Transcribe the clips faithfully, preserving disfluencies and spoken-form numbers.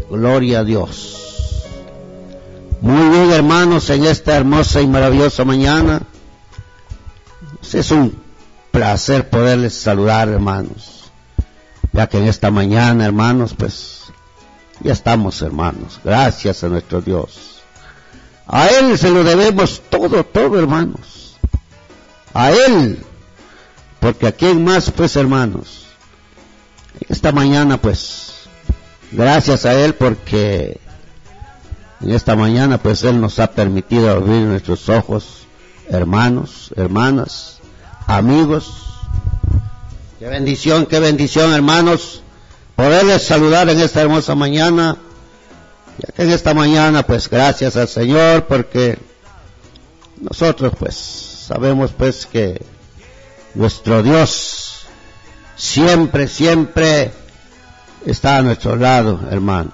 Gloria a Dios. Muy bien, hermanos, en esta hermosa y maravillosa mañana. Es un placer poderles saludar, hermanos. Ya que en esta mañana, hermanos, pues ya estamos, hermanos. Gracias a nuestro Dios. A Él se lo debemos todo, todo, hermanos. A Él. Porque a quién más, pues, hermanos. Esta mañana, pues, gracias a Él, porque en esta mañana, pues, Él nos ha permitido abrir nuestros ojos, hermanos, hermanas, amigos. Qué bendición, qué bendición, hermanos, poderles saludar en esta hermosa mañana. Ya que en esta mañana, pues, gracias al Señor, porque nosotros, pues, sabemos, pues, que nuestro Dios siempre, siempre está a nuestro lado, hermano.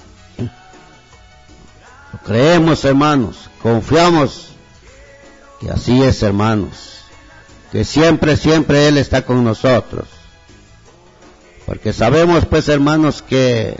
Lo creemos, hermanos, confiamos que así es, hermanos, que siempre, siempre Él está con nosotros. Porque sabemos, pues, hermanos, que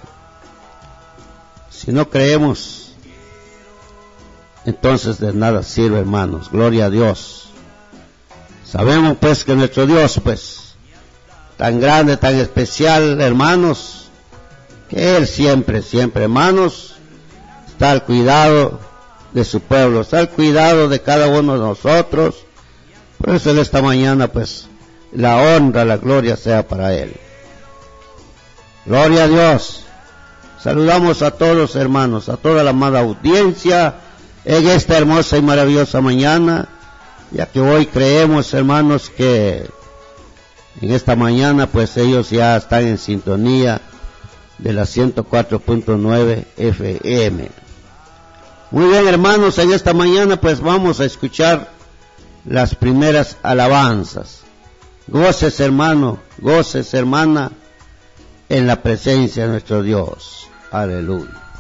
si no creemos, entonces de nada sirve, hermanos. Gloria a Dios. Sabemos, pues, que nuestro Dios, pues, tan grande, tan especial, hermanos, que Él siempre, siempre, hermanos, está al cuidado de su pueblo, está al cuidado de cada uno de nosotros. Por eso en esta mañana, pues, la honra, la gloria sea para Él. Gloria a Dios. Saludamos a todos, hermanos, a toda la amada audiencia en esta hermosa y maravillosa mañana, ya que hoy creemos, hermanos, que en esta mañana, pues, ellos ya están en sintonía de la ciento cuatro punto nueve F M. Muy bien, hermanos, en esta mañana, pues, vamos a escuchar las primeras alabanzas. Goces, hermano, goces, hermana, en la presencia de nuestro Dios. Aleluya.